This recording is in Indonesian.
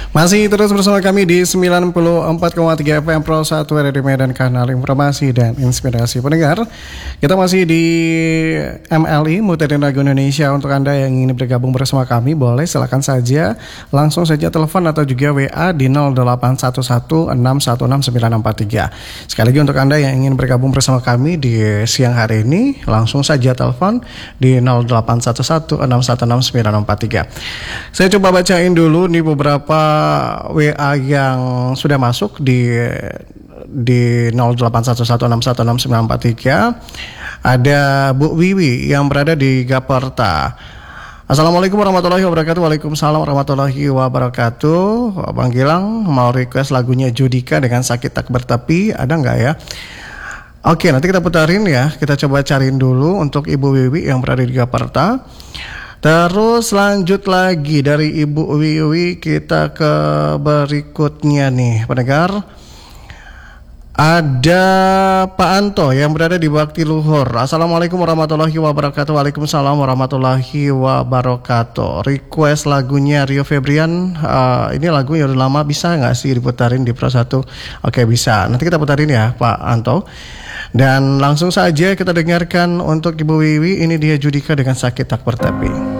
Masih terus bersama kami di 94,3 FM Pro 1 Radio Medan, kanal informasi dan inspirasi pendengar. Kita masih di MLI Muterin Lagu Indonesia. Untuk Anda yang ingin bergabung bersama kami, boleh silakan saja langsung saja telepon atau juga WA di 0811616943. Sekali lagi untuk Anda yang ingin bergabung bersama kami di siang hari ini, langsung saja telepon di 0811616943. Saya coba bacain dulu nih beberapa WA yang sudah masuk di 0811616943. Ada Bu Wiwi yang berada di Gaperta. Assalamualaikum warahmatullahi wabarakatuh. Waalaikumsalam warahmatullahi wabarakatuh. Bang Gilang mau request lagunya Judika dengan Sakit Tak Bertepi, ada nggak ya? Oke, nanti kita putarin ya. Kita coba cariin dulu untuk Ibu Wiwi yang berada di Gaperta. Terus lanjut lagi dari Ibu Wiwi, kita ke berikutnya nih pendengar. Ada Pak Anto yang berada di Bakti Luhur. Assalamualaikum warahmatullahi wabarakatuh. Waalaikumsalam warahmatullahi wabarakatuh. Request lagunya Rio Febrian. Ini lagunya udah lama, bisa nggak sih diputarin di Pro 1? Oke, bisa. Nanti kita putarin ya Pak Anto. Dan langsung saja kita dengarkan untuk Ibu Wiwi. Ini dia Judika dengan Sakit Tak Bertepi.